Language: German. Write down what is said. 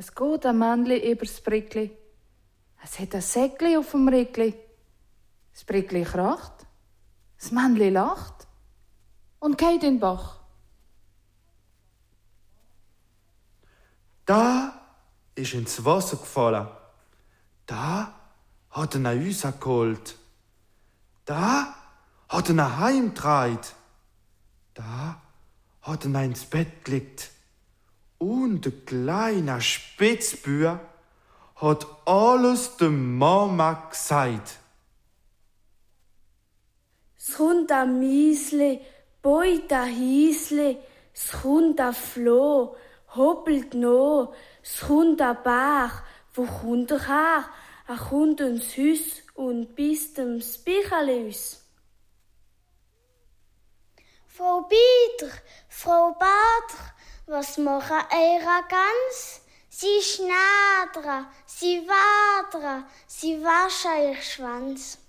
Es geht ein Männli übers Brickli. Es hat ein Säckli auf dem Rickli. Das Brickli kracht. Das Männli lacht. Und geht in den Bach. Da ist ins Wasser gefallen. Da hat er ein Häuser geholt. Da hat er ein Heim getragen. Da hat er ins Bett gelegt. Und der kleine Spitzbühr hat alles der Mama gesagt. Es kommt ein Miesli, beut ein Hiesli, es kommt ein Floh, hoppelt no, es kommt ein Bach, wo kommt er her? Er kommt ins Haus und bisst dem Spicheli aus. Frau Bieder, Frau Bader, was machen eure Gans? Sie schnadern, sie wadern, sie waschen ihr Schwanz.